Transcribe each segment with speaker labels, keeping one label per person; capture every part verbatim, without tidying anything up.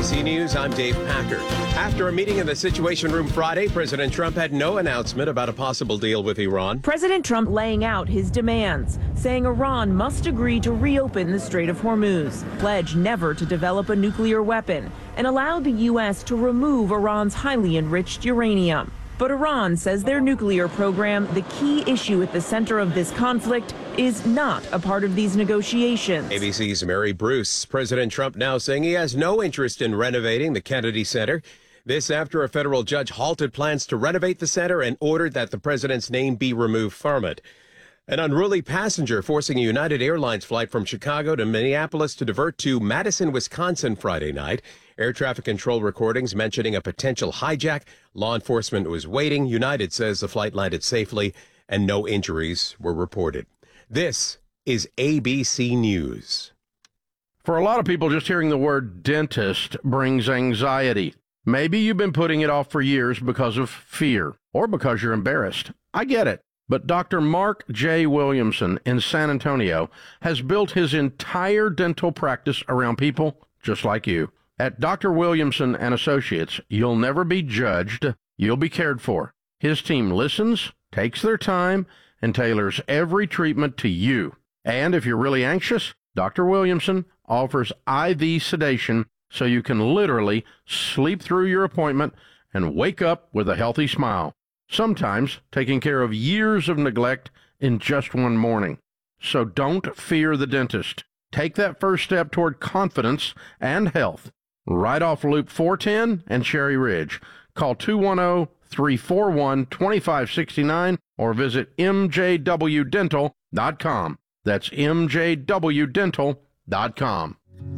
Speaker 1: C News, I'm Dave Packard. After a meeting in the Situation Room Friday, President Trump had no announcement about a possible deal with Iran.
Speaker 2: President Trump laying out his demands, saying Iran must agree to reopen the Strait of Hormuz, pledge never to develop a nuclear weapon, and allow the U S to remove Iran's highly enriched uranium. But Iran says their nuclear program, the key issue at the center of this conflict, is not a part of these negotiations.
Speaker 1: A B C's Mary Bruce. President Trump now saying he has no interest in renovating the Kennedy Center. This after a federal judge halted plans to renovate the center and ordered that the president's name be removed from it. An unruly passenger forcing a United Airlines flight from Chicago to Minneapolis to divert to Madison, Wisconsin Friday night. Air traffic control recordings mentioning a potential hijack. Law enforcement was waiting. United says the flight landed safely and no injuries were reported. This is A B C News.
Speaker 3: For a lot of people, just hearing the word dentist brings anxiety. Maybe you've been putting it off for years because of fear or because you're embarrassed. I get it. But Doctor Mark J. Williamson in San Antonio has built his entire dental practice around people just like you. At Doctor Williamson and Associates, you'll never be judged. You'll be cared for. His team listens, takes their time, and tailors every treatment to you. And if you're really anxious, Doctor Williamson offers I V sedation so you can literally sleep through your appointment and wake up with a healthy smile. Sometimes taking care of years of neglect in just one morning. So don't fear the dentist. Take that first step toward confidence and health. Right off Loop four ten and Cherry Ridge. Call two one zero, three four one, two five six nine or visit m j w dental dot com. That's m j w dental dot com.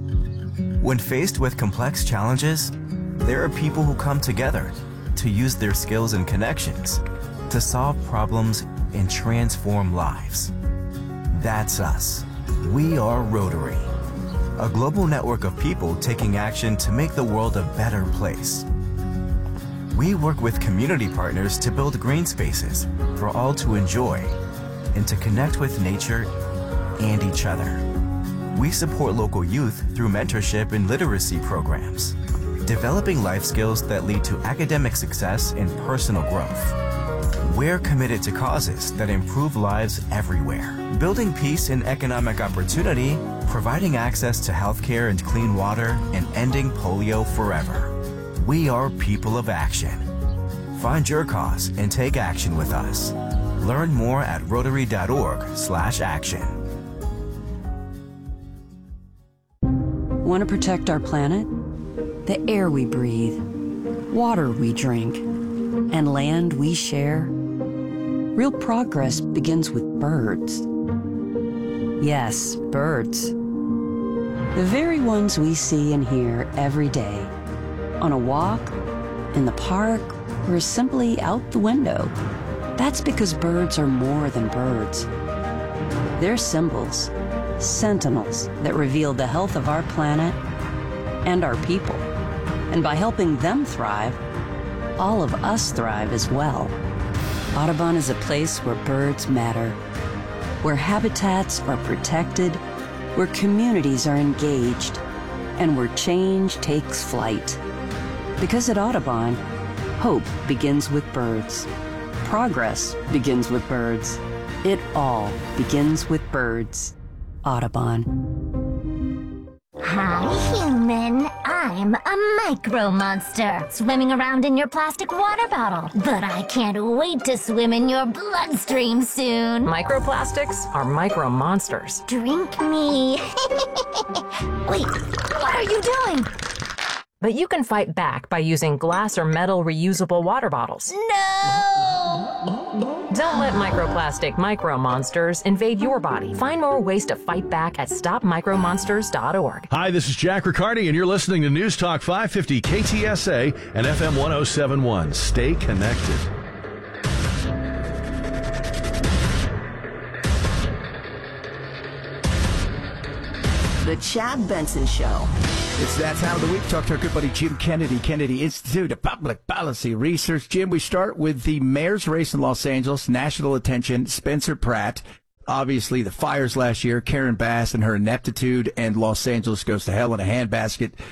Speaker 4: When faced with complex challenges, there are people who come together to use their skills and connections to solve problems and transform lives. That's us. We are Rotary, a global network of people taking action to make the world a better place. We work with community partners to build green spaces for all to enjoy and to connect with nature and each other. We support local youth through mentorship and literacy programs, developing life skills that lead to academic success and personal growth. We're committed to causes that improve lives everywhere, building peace and economic opportunity, providing access to healthcare and clean water, and ending polio forever. We are people of action. Find your cause and take action with us. Learn more at rotary dot org slash action.
Speaker 5: Want to protect our planet? The air we breathe, water we drink, and land we share? Real progress begins with birds. Yes, birds. The very ones we see and hear every day. On a walk, in the park, or simply out the window. That's because birds are more than birds. They're symbols, sentinels that reveal the health of our planet and our people. And by helping them thrive, all of us thrive as well. Audubon is a place where birds matter, where habitats are protected, where communities are engaged, and where change takes flight. Because at Audubon, hope begins with birds. Progress begins with birds. It all begins with birds. Audubon.
Speaker 6: Hi, human. I'm a micro monster, swimming around in your plastic water bottle. But I can't wait to swim in your bloodstream soon.
Speaker 7: Microplastics are micro monsters.
Speaker 6: Drink me. Wait, what are you doing?
Speaker 7: But you can fight back by using glass or metal reusable water bottles.
Speaker 6: No!
Speaker 7: Don't let microplastic micro monsters invade your body. Find more ways to fight back at stop micro monsters dot org.
Speaker 8: Hi, this is Jack Riccardi, and you're listening to News Talk five fifty K T S A and F M one oh seven point one. Stay connected.
Speaker 9: The Chad Benson Show.
Speaker 10: It's that time of the week. Talk to our good buddy Jim Kennedy, Kennedy Institute of Public Policy Research. Jim, we start with the mayor's race in Los Angeles. National attention, Spencer Pratt. Obviously, the fires last year, Karen Bass and her ineptitude, and Los Angeles goes to hell in a handbasket.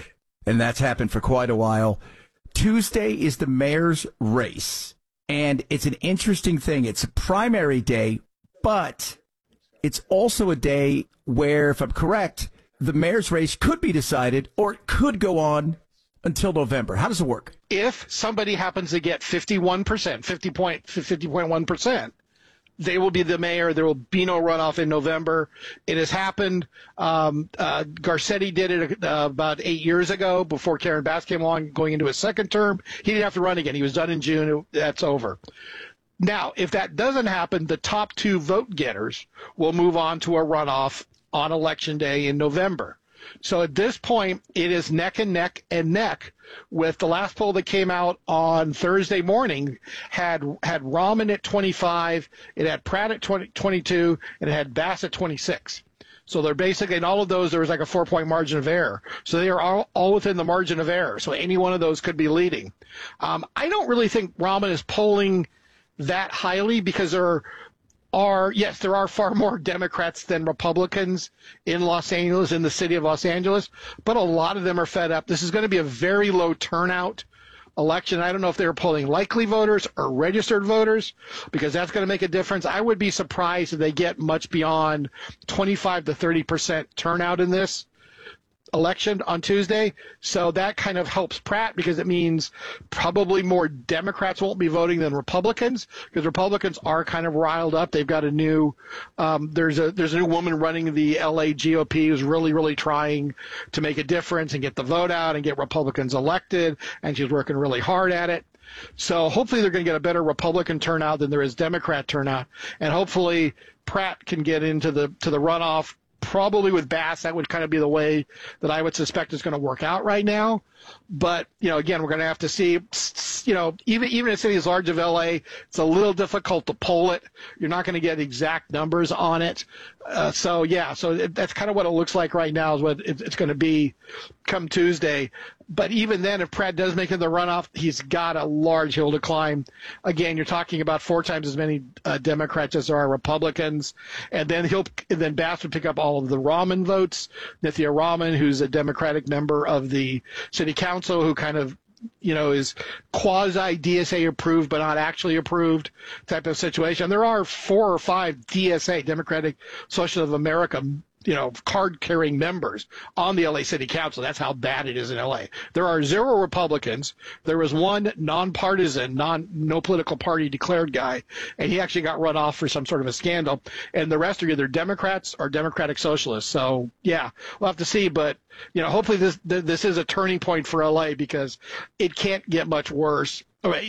Speaker 10: and that's happened for quite a while. Tuesday is the mayor's race, and it's an interesting thing. It's a primary day, but it's also a day where, if I'm correct, the mayor's race could be decided or it could go on until November. How does it work?
Speaker 11: If somebody happens to get fifty-one percent, fifty point one percent, they will be the mayor. There will be no runoff in November. It has happened. Um, uh, Garcetti did it uh, about eight years ago before Karen Bass came along, going into his second term. He didn't have to run again. He was done in June. That's over. Now, if that doesn't happen, the top two vote getters will move on to a runoff on Election Day in November. So at this point, it is neck and neck and neck, with the last poll that came out on Thursday morning had had Rahman at twenty-five, it had Pratt at twenty, twenty-two, and it had Bass at twenty-six. So they're basically, in all of those, there was like a four-point margin of error. So they are all, all within the margin of error. So any one of those could be leading. Um, I don't really think Rahman is polling that highly, because there are are, yes, there are far more Democrats than Republicans in Los Angeles, in the city of Los Angeles, but a lot of them are fed up. This is going to be a very low turnout election. I don't know if they're polling likely voters or registered voters, because that's going to make a difference. I would be surprised if they get much beyond twenty-five to thirty percent turnout in this election on Tuesday. So that kind of helps Pratt, because it means probably more Democrats won't be voting than Republicans, because Republicans are kind of riled up. They've got a new um, there's a there's a new woman running the L A G O P who's really really trying to make a difference and get the vote out and get Republicans elected, and she's working really hard at it. So hopefully they're going to get a better Republican turnout than there is Democrat turnout, and hopefully Pratt can get into the to the runoff. Probably with Bass, that would kind of be the way that I would suspect is going to work out right now. But, you know, again, we're going to have to see, you know, even even in a city as large as L A, it's a little difficult to poll it. You're not going to get exact numbers on it. Uh, so, yeah, so it, that's kind of what it looks like right now is what it, it's going to be come Tuesday. But even then, if Pratt does make it the runoff, he's got a large hill to climb. Again, you're talking about four times as many uh, Democrats as there are Republicans. And then he'll and then Bass would pick up all of the Rahman votes. Nithya Rahman, who's a Democratic member of the city council, who kind of, you know, is quasi D S A approved but not actually approved type of situation. There are four or five D S A, Democratic Socialist of America, you know, card-carrying members on the L A City Council. That's how bad it is in L A. There are zero Republicans. There was one nonpartisan, non, no political party declared guy, and he actually got run off for some sort of a scandal. And the rest are either Democrats or Democratic Socialists. So, yeah, we'll have to see. But, you know, hopefully this this is a turning point for L A, because it can't get much worse.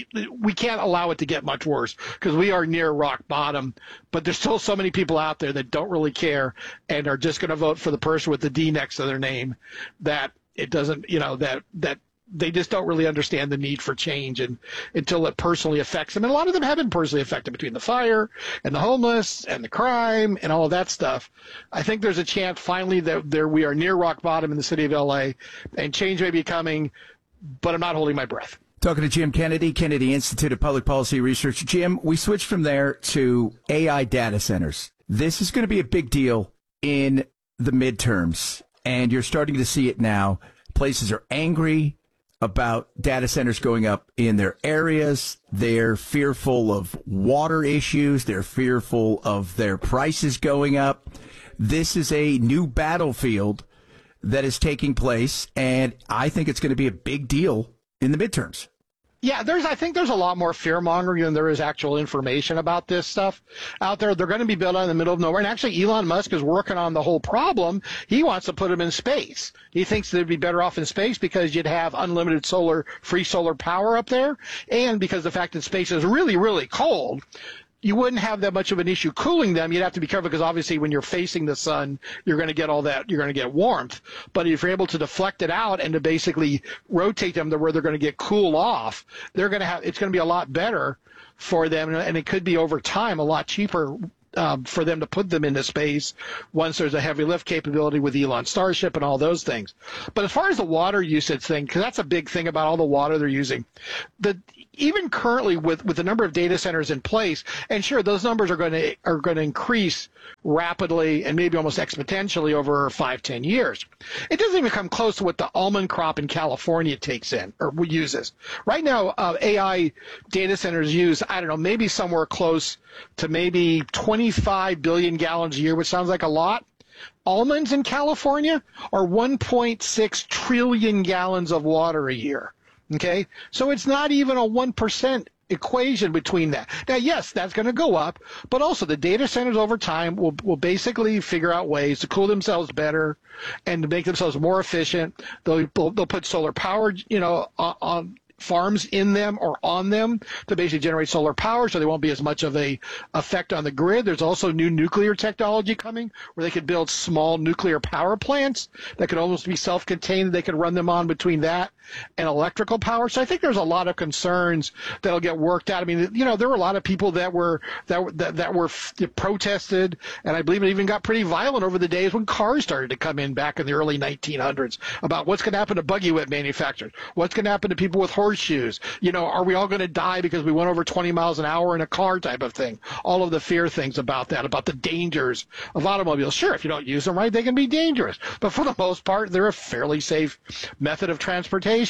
Speaker 11: We can't allow it to get much worse, because we are near rock bottom, but there's still so many people out there that don't really care and are just going to vote for the person with the D next to their name, that it doesn't, you know, that, that they just don't really understand the need for change, and until it personally affects them. And a lot of them have been personally affected, between the fire and the homeless and the crime and all of that stuff. I think there's a chance finally that there we are near rock bottom in the city of L A, and change may be coming, but I'm not holding my breath.
Speaker 10: Talking to Jim Kennedy, Kennedy Institute of Public Policy Research. Jim, we switch from there to A I data centers. This is going to be a big deal in the midterms, and you're starting to see it now. Places are angry about data centers going up in their areas. They're fearful of water issues. They're fearful of their prices going up. This is a new battlefield that is taking place, and I think it's going to be a big deal in the midterms.
Speaker 11: Yeah, there's. I think there's a lot more fear mongering than there is actual information about this stuff out there. They're going to be built out in the middle of nowhere. And actually, Elon Musk is working on the whole problem. He wants to put them in space. He thinks they'd be better off in space, because you'd have unlimited solar, free solar power up there, and because the fact that space is really, really cold, you wouldn't have that much of an issue cooling them. You'd have to be careful, because obviously when you're facing the sun, you're going to get all that, you're going to get warmth. But if you're able to deflect it out and to basically rotate them to where they're going to get cool off, they're going to have, it's going to be a lot better for them. And it could be over time a lot cheaper um, for them to put them into space once there's a heavy lift capability with Elon Starship and all those things. But as far as the water usage thing, because that's a big thing about all the water they're using, the even currently with, with the number of data centers in place, and sure, those numbers are going to are going to increase rapidly and maybe almost exponentially over five, ten years. It doesn't even come close to what the almond crop in California takes in or uses. Right now, uh, A I data centers use, I don't know, maybe somewhere close to maybe twenty-five billion gallons a year, which sounds like a lot. Almonds in California are one point six trillion gallons of water a year. Okay, so it's not even a one percent equation between that. Now, yes, that's going to go up, but also the data centers over time will will basically figure out ways to cool themselves better and to make themselves more efficient. They'll they'll put solar power, you know, on, on farms in them or on them to basically generate solar power, so there won't be as much of a effect on the grid. There's also new nuclear technology coming where they could build small nuclear power plants that could almost be self-contained. They could run them on between that and electrical power. So I think there's a lot of concerns that'll get worked out. I mean, you know, there were a lot of people that were that were, that, that were f- protested, and I believe it even got pretty violent over the days when cars started to come in back in the early nineteen hundreds about what's going to happen to buggy whip manufacturers, what's going to happen to people with horseshoes. You know, are we all going to die because we went over twenty miles an hour in a car type of thing? All of the fear things about that, about the dangers of automobiles. Sure, if you don't use them right, they can be dangerous. But for the most part, they're a fairly safe method of transportation.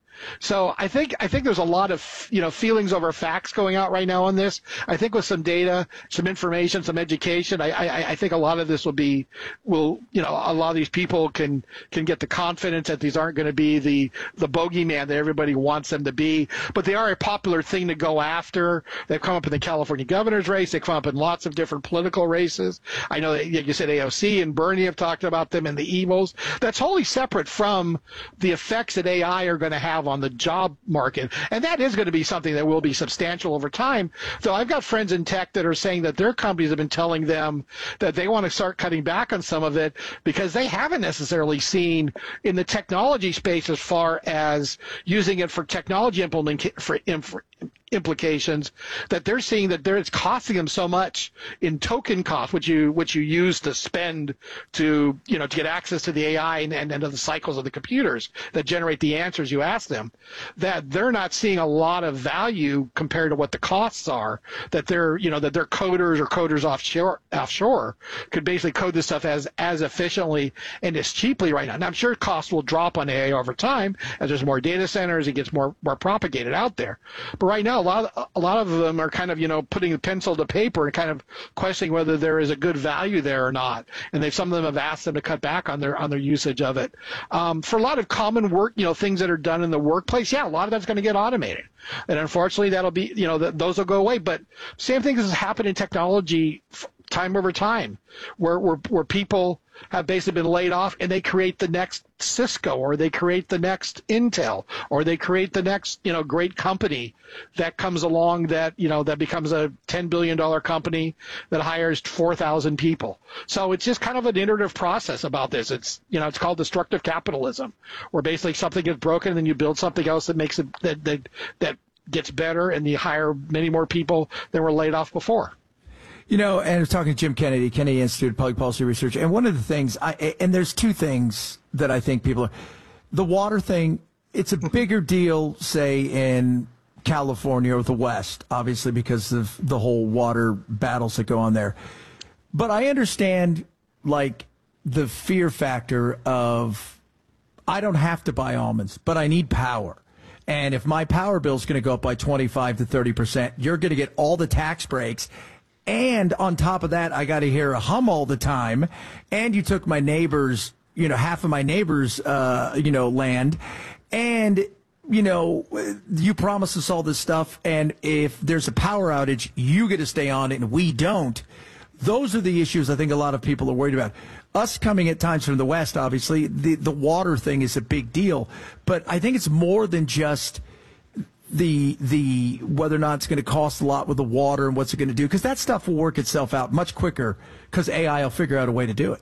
Speaker 11: So I think I think there's a lot of, you know, feelings over facts going out right now on this. I think with some data, some information, some education, I, I, I think a lot of this will be will you know a lot of these people can can get the confidence that these aren't going to be the the bogeyman that everybody wants them to be. But they are a popular thing to go after. They've come up in the California governor's race. They've come up in lots of different political races. I know that you said A O C and Bernie have talked about them and the evils. That's wholly separate from the effects that A I are going to have on the job market, and that is going to be something that will be substantial over time. Though I've got friends in tech that are saying that their companies have been telling them that they want to start cutting back on some of it because they haven't necessarily seen in the technology space as far as using it for technology implement for, for implications, that they're seeing that there it's costing them so much in token cost, which you which you use to spend to you know to get access to the A I and, and, and to the cycles of the computers that generate the answers you ask them, that they're not seeing a lot of value compared to what the costs are. That they're you know that their coders or coders offshore offshore could basically code this stuff as as efficiently and as cheaply right now. And I'm sure costs will drop on A I over time as there's more data centers, it gets more more propagated out there. But right now, a lot of, a lot of them are kind of, you know, putting the pencil to paper and kind of questioning whether there is a good value there or not. And they some of them have asked them to cut back on their on their usage of it. Um, for a lot of common work, you know, things that are done in the workplace, yeah, a lot of that's going to get automated. And unfortunately, that'll be, you know, th- those will go away. But same thing has happened in technology f- time over time, where, where where people have basically been laid off and they create the next Cisco or they create the next Intel or they create the next, you know, great company that comes along that, you know, that becomes a ten billion dollars company that hires four thousand people. So it's just kind of an iterative process about this. It's, you know, it's called destructive capitalism, where basically something gets broken and then you build something else that makes it, that, that, that gets better and you hire many more people than were laid off before.
Speaker 10: You know, and I was talking to Jim Kennedy, Kennedy Institute of Public Policy Research, and one of the things, I, and there's two things that I think people are, the water thing, it's a bigger deal, say, in California or the West, obviously, because of the whole water battles that go on there. But I understand, like, the fear factor of, I don't have to buy almonds, but I need power. And if my power bill is going to go up by twenty-five to thirty percent, you're going to get all the tax breaks. And on top of that, I got to hear a hum all the time. And you took my neighbor's, you know, half of my neighbor's, uh, you know, land. And, you know, you promised us all this stuff. And if there's a power outage, you get to stay on it and we don't. Those are the issues I think a lot of people are worried about. Us coming at times from the West, obviously, the, the water thing is a big deal. But I think it's more than just the the whether or not it's going to cost a lot with the water and what's it going to do, because that stuff will work itself out much quicker because A I will figure out a way to do it.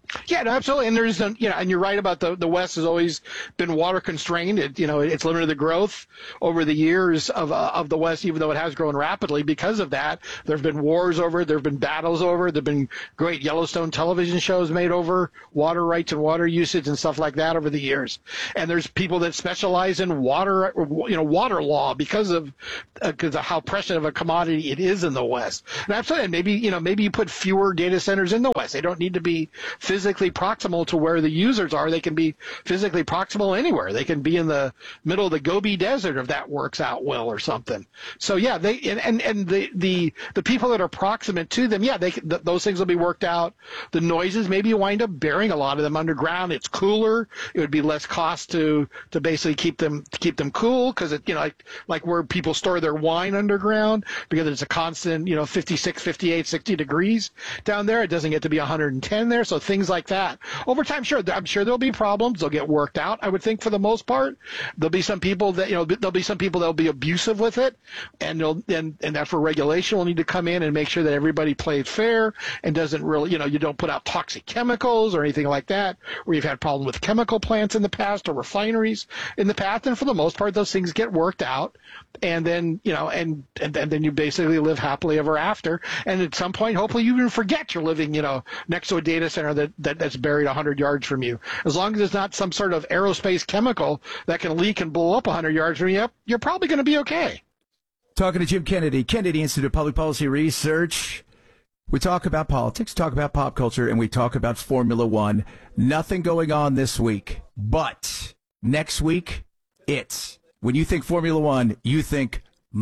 Speaker 11: Yeah, no, absolutely. And there's, you know, and you're right about the the West has always been water constrained. It, you know, it's limited the growth over the years of uh, of the West, even though it has grown rapidly because of that. There have been wars over it. There have been battles over it. There have been great Yellowstone television shows made over water rights and water usage and stuff like that over the years. And there's people that specialize in water, you know, water law because of because uh, of how precious of a commodity it is in the West. And I'm saying maybe, you know, maybe you put fewer data centers in the West. They don't need to be physically proximal to where the users are. They can be physically proximal anywhere. They can be in the middle of the Gobi Desert if that works out well or something. So yeah, they and and, and the, the the people that are proximate to them, yeah, they th- those things will be worked out. The noises, maybe you wind up burying a lot of them underground. It's cooler. It would be less cost to to basically keep them to keep them cool because it you know like like where people store their wine underground because it's a constant you know fifty-six, fifty-eight, sixty degrees down there. It doesn't get to be one hundred ten there. So things like that. Over time, sure, I'm sure there'll be problems. They'll get worked out. I would think for the most part, there'll be some people that you know there'll be some people that'll be abusive with it, and they'll and and that for regulation will need to come in and make sure that everybody plays fair and doesn't really you know you don't put out toxic chemicals or anything like that. Where you've had problems with chemical plants in the past or refineries in the past, and for the most part, those things get worked out, and then you know and and, and then you basically live happily ever after. And at some point, hopefully, you even forget you're living you know next to a data center that, that that's buried one hundred yards from you. As long as it's not some sort of aerospace chemical that can leak and blow up one hundred yards from you, you're probably going to be okay.
Speaker 10: Talking to Jim Kennedy, Kennedy Institute of Public Policy Research. We talk about politics, talk about pop culture, and we talk about Formula One. Nothing going on this week, but next week, it's, when you think Formula One, you think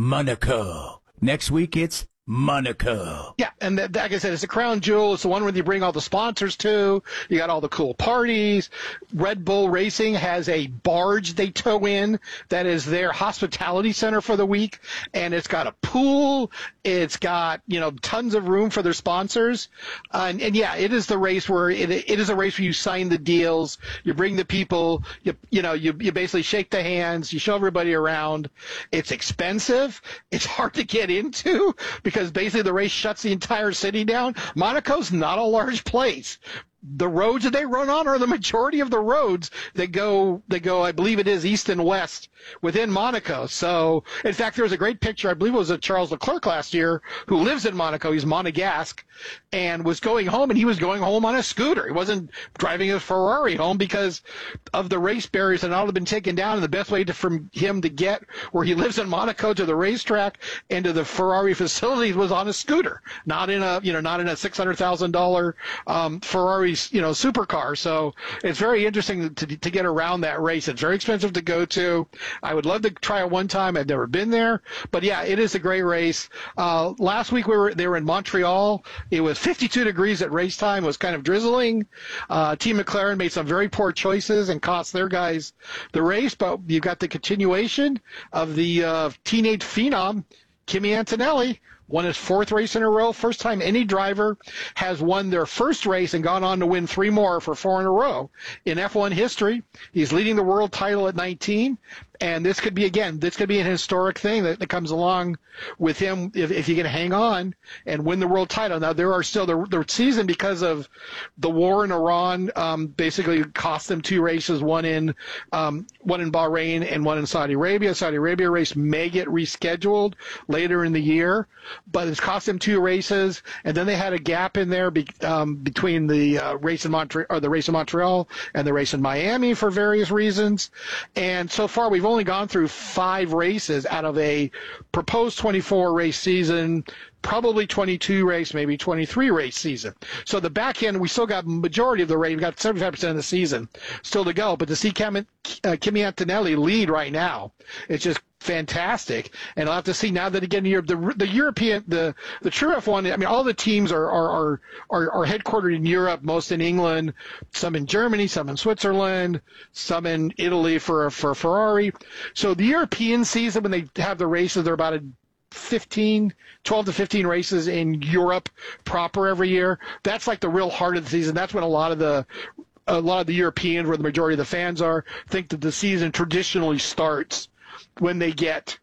Speaker 10: Monaco. Next week, it's Monaco.
Speaker 11: Yeah, and that, like I said, it's a crown jewel. It's the one where you bring all the sponsors to. You got all the cool parties. Red Bull Racing has a barge they tow in that is their hospitality center for the week, and it's got a pool. It's got you know tons of room for their sponsors, uh, and, and yeah, it is the race where it, it is a race where you sign the deals, you bring the people, you you know you you basically shake the hands, you show everybody around. It's expensive. It's hard to get into because Because basically the race shuts the entire city down. Monaco's not a large place. The roads that they run on are the majority of the roads that go, that go, I believe it is east and west within Monaco. So, in fact, there was a great picture, I believe it was of Charles Leclerc last year, who lives in Monaco. He's Monegasque, and was going home, and he was going home on a scooter. He wasn't driving a Ferrari home because of the race barriers that all have been taken down. And the best way to, for him to get where he lives in Monaco to the racetrack and to the Ferrari facilities was on a scooter, not in a, you know, not in a six hundred thousand dollars um, Ferrari you know, supercar. So it's very interesting to to get around that race. It's very expensive to go to. I would love to try it one time. I've never been there, but yeah, it is a great race. Uh, last week we were they were in Montreal. It was fifty-two degrees at race time. It was kind of drizzling. Uh, Team McLaren made some very poor choices and cost their guys the race, but you've got the continuation of the uh, teenage phenom Kimi Antonelli. Won his fourth race in a row. First time any driver has won their first race and gone on to win three more for four in a row in F one history. He's leading the world title at nineteen. And this could be, again, this could be an historic thing that, that comes along with him if, if he can hang on and win the world title. Now, there are still the, the season, because of the war in Iran, um, basically cost them two races, one in um, one in Bahrain and one in Saudi Arabia. Saudi Arabia race may get rescheduled later in the year, but it's cost them two races. And then they had a gap in there be, um, between the uh, race in Montreal, or the race in Montreal and the race in Miami for various reasons. And so far, we've only gone through five races out of a proposed twenty-four race season, probably twenty-two race, maybe twenty-three race season. So the back end, we still got majority of the race. We've got seventy-five percent of the season still to go. But to see Kimi, uh, Kimi Antonelli lead right now, it's just fantastic. And I'll have to see now that, again, you're, the the European, the the true F one, I mean, all the teams are are, are are are headquartered in Europe, most in England, some in Germany, some in Switzerland, some in Italy for for Ferrari. So the European season, when they have the races, they're about a fifteen, twelve to fifteen races in Europe proper every year. That's like the real heart of the season. That's when a lot of the a lot of the Europeans, where the majority of the fans are, think that the season traditionally starts when they get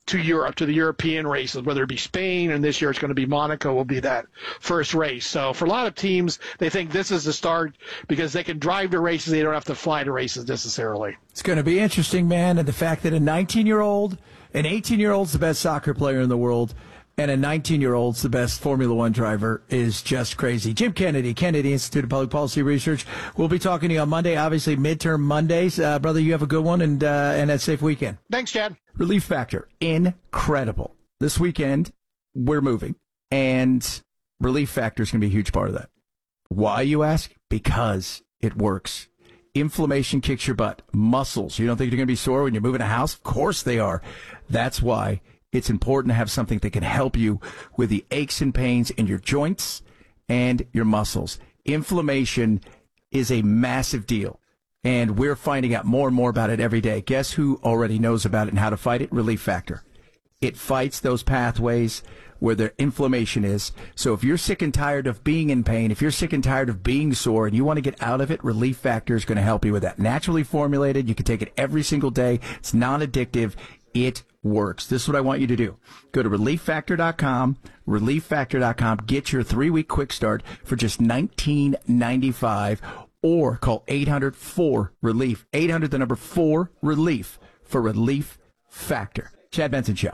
Speaker 11: to Europe, to the European races, whether it be Spain, and this year it's going to be Monaco will be that first race. So for a lot of teams, they think this is the start because they can drive to races. They don't have to fly to races necessarily.
Speaker 10: It's going to be interesting, man. And the fact that a nineteen-year-old, an eighteen-year-old's the best soccer player in the world, and a nineteen-year-old's the best Formula One driver is just crazy. Jim Kennedy, Kennedy Institute of Public Policy Research. We'll be talking to you on Monday, obviously midterm Mondays. Uh, brother, you have a good one and uh, and a safe weekend.
Speaker 11: Thanks, Chad.
Speaker 10: Relief Factor, incredible. This weekend, we're moving, and Relief Factor is going to be a huge part of that. Why, you ask? Because it works. Inflammation kicks your butt. Muscles. You don't think you're going to be sore when you're moving a house? Of course they are. That's why it's important to have something that can help you with the aches and pains in your joints and your muscles. Inflammation is a massive deal, and we're finding out more and more about it every day. Guess who already knows about it and how to fight it? Relief Factor. It fights those pathways where the inflammation is. So if you're sick and tired of being in pain, if you're sick and tired of being sore and you want to get out of it, Relief Factor is going to help you with that. Naturally formulated. You can take it every single day. It's non-addictive. It works. This is what I want you to do. Go to relief factor dot com, relief factor dot com. Get your three-week quick start for just nineteen ninety-five, or call eight hundred four relief. eight hundred, the number four, relief for Relief Factor. Chad Benson Show.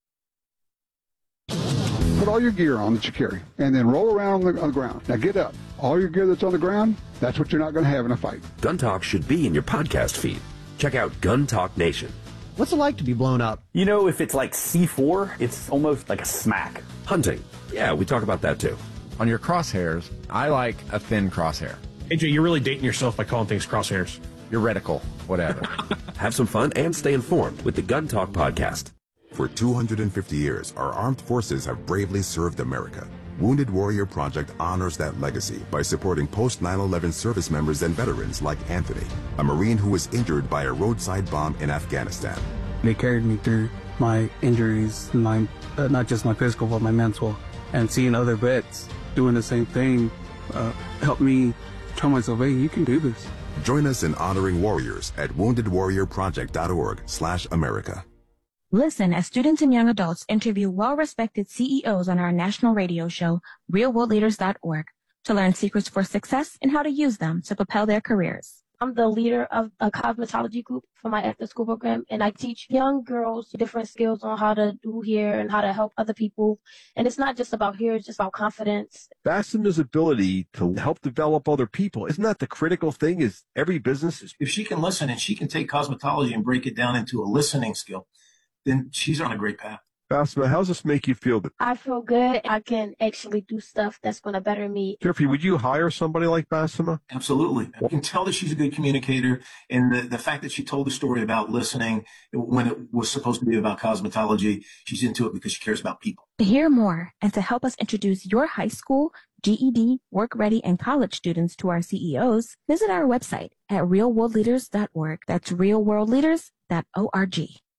Speaker 12: Put all your gear on that you carry, and then roll around on the, on the ground. Now get up. All your gear that's on the ground, that's what you're not going to have in a fight.
Speaker 13: Gun Talk should be in your podcast feed. Check out Gun Talk Nation.
Speaker 14: What's it like to be blown up? You know, if it's like C four, it's almost like a smack.
Speaker 13: Hunting. Yeah, we talk about that too.
Speaker 15: On your crosshairs, I like a thin crosshair.
Speaker 16: A J, you're really dating yourself by calling things crosshairs.
Speaker 15: Your reticle, whatever.
Speaker 13: Have some fun and stay informed with the Gun Talk podcast.
Speaker 17: For two hundred fifty years, our armed forces have bravely served America. Wounded Warrior Project honors that legacy by supporting post nine eleven service members and veterans like Anthony, a Marine who was injured by a roadside bomb in Afghanistan.
Speaker 18: They carried me through my injuries, my uh, not just my physical, but my mental. And seeing other vets doing the same thing uh, helped me tell myself, hey, you can do this.
Speaker 17: Join us in honoring warriors at wounded warrior project dot org slash America.
Speaker 19: Listen as students and young adults interview well-respected C E Os on our national radio show, real world leaders dot org, to learn secrets for success and how to use them to propel their careers.
Speaker 20: I'm the leader of a cosmetology group for my after-school program, and I teach young girls different skills on how to do hair and how to help other people. And it's not just about hair, it's just about confidence.
Speaker 21: Bassuma's ability to help develop other people, isn't that the critical thing? Is every business is...
Speaker 22: If she can listen and she can take cosmetology and break it down into a listening skill, then she's on a great path.
Speaker 21: Bassima, how does this make you feel?
Speaker 20: I feel good. I can actually do stuff that's going to better me.
Speaker 21: Jeffrey, would you hire somebody like Bassima?
Speaker 22: Absolutely. I can tell that she's a good communicator, and the, the fact that she told the story about listening when it was supposed to be about cosmetology, she's into it because she cares about people.
Speaker 19: To hear more and to help us introduce your high school, G E D, work ready, and college students to our C E Os, visit our website at real world leaders dot org. That's real world leaders dot org.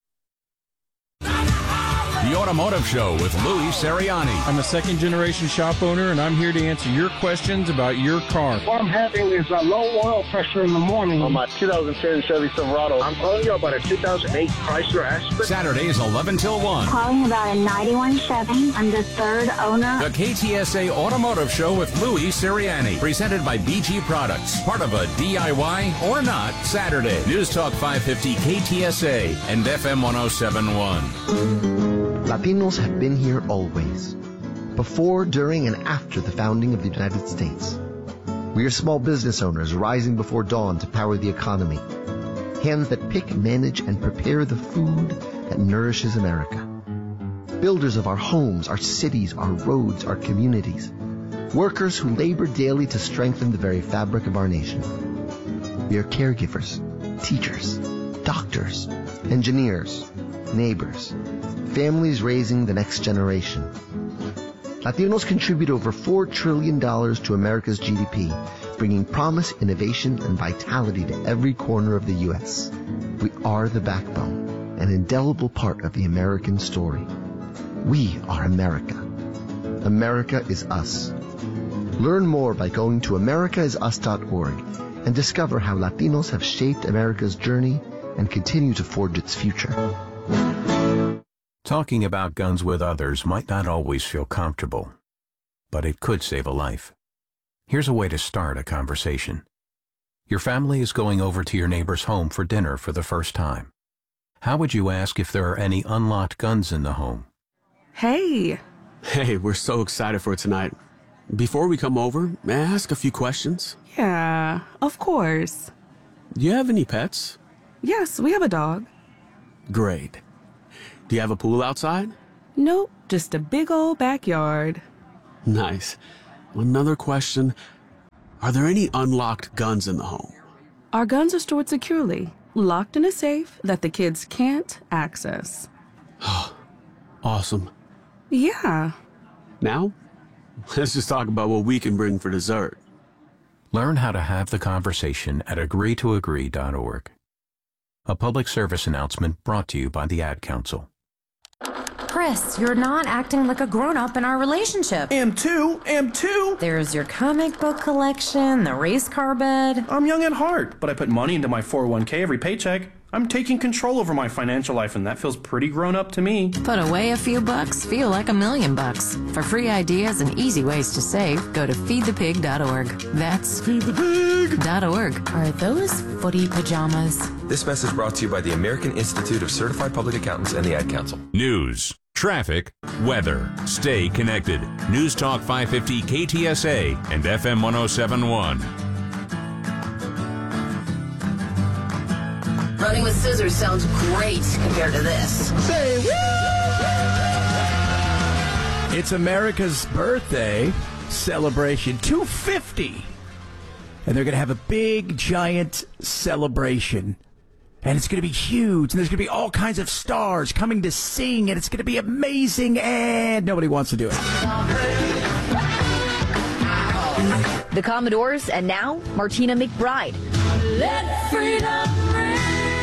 Speaker 8: The Automotive Show with Louis Seriani.
Speaker 23: I'm a second-generation shop owner, and I'm here to answer your questions about your car.
Speaker 24: What I'm having is a low oil pressure in the morning.
Speaker 25: On my two thousand ten Chevy Silverado. I'm calling you about a two thousand eight Chrysler Aspen.
Speaker 8: Saturdays, eleven till one.
Speaker 26: Calling about a ninety-one Chevy. I'm the third owner.
Speaker 8: The K T S A Automotive Show with Louis Seriani. Presented by B G Products. Part of a D I Y or not Saturday. News Talk five fifty K T S A and F M one oh seven point one.
Speaker 27: Latinos have been here always, before, during, and after the founding of the United States. We are small business owners rising before dawn to power the economy. Hands that pick, manage, and prepare the food that nourishes America. Builders of our homes, our cities, our roads, our communities. Workers who labor daily to strengthen the very fabric of our nation. We are caregivers, teachers, doctors, engineers, neighbors, families raising the next generation. Latinos contribute over four trillion dollars to America's G D P, bringing promise, innovation, and vitality to every corner of the U S. We are the backbone, an indelible part of the American story. We are America. America is us. Learn more by going to america is us dot org and discover how Latinos have shaped America's journey and continue to forge its future.
Speaker 8: Talking about guns with others might not always feel comfortable, but it could save a life. Here's a way to start a conversation. Your family is going over to your neighbor's home for dinner for the first time. How would you ask if there are any unlocked guns in the home?
Speaker 1: Hey. Hey, we're so excited for tonight. Before we come over, may I ask a few questions?
Speaker 2: Yeah, of course.
Speaker 1: Do you have any pets?
Speaker 2: Yes, we have a dog.
Speaker 1: Great. Do you have a pool outside?
Speaker 2: Nope, just a big old backyard.
Speaker 1: Nice. Another question. Are there any unlocked guns in the home?
Speaker 2: Our guns are stored securely, locked in a safe that the kids can't access.
Speaker 1: Awesome.
Speaker 2: Yeah.
Speaker 1: Now, let's just talk about what we can bring for dessert.
Speaker 8: Learn how to have the conversation at agree to agree dot org. A public service announcement brought to you by the Ad Council.
Speaker 3: Chris, you're not acting like a grown-up in our relationship.
Speaker 4: Am too, am too.
Speaker 3: There's your comic book collection, the race car bed.
Speaker 4: I'm young at heart, but I put money into my four oh one k every paycheck. I'm taking control over my financial life, and that feels pretty grown-up to me.
Speaker 3: Put away a few bucks, feel like a million bucks. For free ideas and easy ways to save, go to feed the pig dot org. That's feed the pig dot org. Are those footy pajamas?
Speaker 5: This message brought to you by the American Institute of Certified Public Accountants and the Ad Council.
Speaker 8: News, traffic, weather. Stay connected. News Talk five fifty K T S A and F M one oh seven point one.
Speaker 9: Running with scissors sounds great compared to this.
Speaker 10: Say woo! It's America's birthday celebration, two fifty. And they're going to have a big, giant celebration. And it's going to be huge. And there's going to be all kinds of stars coming to sing. And it's going to be amazing. And nobody wants to do it.
Speaker 6: The Commodores, and now Martina McBride. Let freedom ring.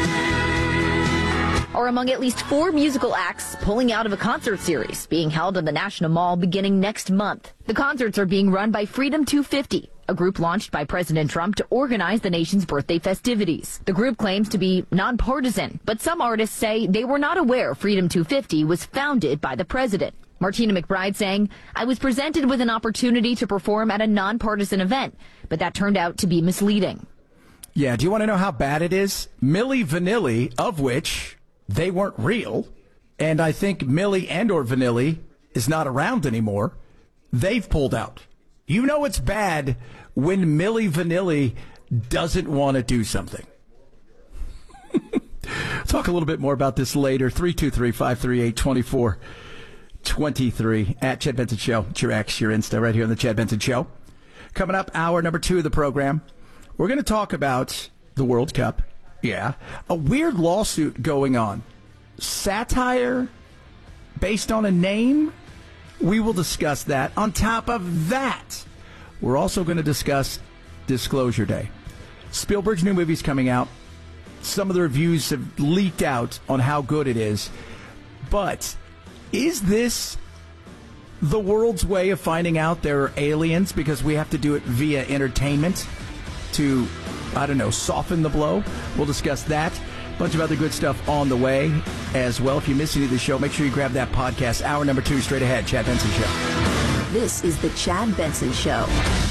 Speaker 6: Are among at least four musical acts pulling out of a concert series being held at the National Mall beginning next month. The concerts are being run by Freedom two fifty, a group launched by President Trump to organize the nation's birthday festivities. The group claims to be nonpartisan, but some artists say they were not aware Freedom two fifty was founded by the president. Martina McBride saying, I was presented with an opportunity to perform at a nonpartisan event, but that turned out to be misleading.
Speaker 10: Yeah, do you want to know how bad it is? Milli Vanilli, of which they weren't real, and I think Milli and or Vanilli is not around anymore. They've pulled out. You know it's bad when Milli Vanilli doesn't want to do something. Talk a little bit more about this later. three two three, five three eight, two four two three at Chad Benson Show. It's your X, your Insta, right here on the Chad Benson Show. Coming up, hour number two of the program, we're going to talk about the World Cup. Yeah. A weird lawsuit going on. Satire based on a name? We will discuss that. On top of that, we're also going to discuss Disclosure Day. Spielberg's new movie's coming out. Some of the reviews have leaked out on how good it is. But is this the world's way of finding out there are aliens because we have to do it via entertainment to, I don't know, soften the blow? We'll discuss that. A bunch of other good stuff on the way as well. If you missed any of the show, make sure you grab that podcast. Hour number two straight ahead. Chad Benson Show.
Speaker 9: This is the Chad Benson Show.